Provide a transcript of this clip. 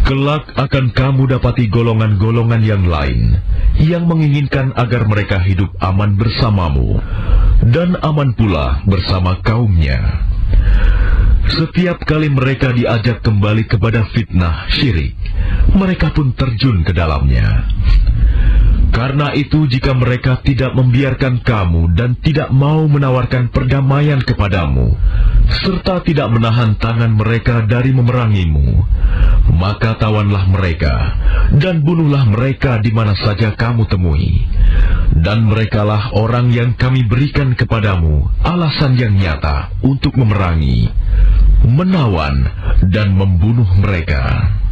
Kelak akan kamu dapati golongan-golongan yang lain yang menginginkan agar mereka hidup aman bersamamu dan aman pula bersama kaumnya. Setiap kali mereka diajak kembali kepada fitnah syirik, mereka pun terjun ke dalamnya. Karena itu, jika mereka tidak membiarkan kamu dan tidak mau menawarkan perdamaian kepadamu, serta tidak menahan tangan mereka dari memerangimu, maka tawanlah mereka dan bunuhlah mereka di mana saja kamu temui. Dan merekalah orang yang kami berikan kepadamu alasan yang nyata untuk memerangi, menawan, dan membunuh mereka.